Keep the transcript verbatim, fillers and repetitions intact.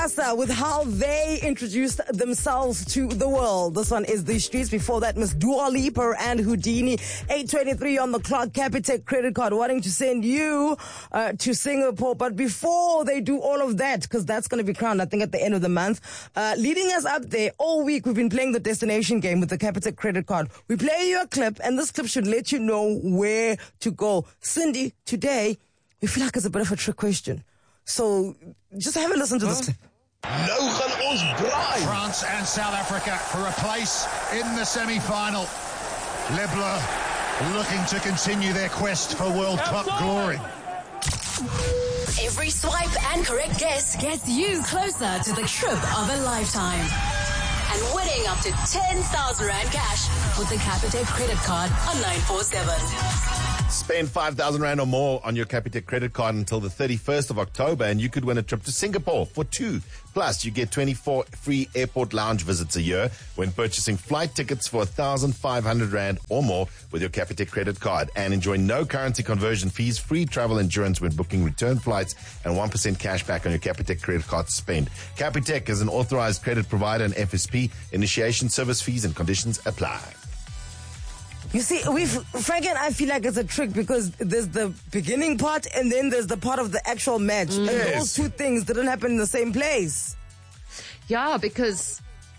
With how they introduced themselves to the world. This one is The Streets. Before that, Miss Dua Lipa and Houdini. eight twenty-three on the clock. Capitec credit card wanting to send you uh, to Singapore. But before they do all of that, because that's going to be crowned, I think, at the end of the month, uh, leading us up there all week, we've been playing the destination game with the Capitec credit card. We play you a clip, and this clip should let you know where to go. Cindy, today, we feel like it's a bit of a trick question. So just have a listen to this clip. Nou gaan ons braai. France and South Africa for a place in the semi-final. Le Bleu looking to continue their quest for World Cup glory. Every swipe and correct guess gets you closer to the trip of a lifetime. And winning up to ten thousand rand cash with the Capitec credit card on nine four seven. Spend five thousand rand or more on your Capitec credit card until the thirty-first of October and you could win a trip to Singapore for two. Plus, you get twenty-four free airport lounge visits a year when purchasing flight tickets for one thousand five hundred rand or more with your Capitec credit card. And enjoy no currency conversion fees, free travel insurance when booking return flights, and one percent cash back on your Capitec credit card spend. Capitec is an authorized credit provider and F S P. Initiation service fees and conditions apply. You see, we've, Frank and I feel like it's a trick because there's the beginning part and then there's the part of the actual match. Mm. And Yes. those two things didn't happen in the same place. Yeah, because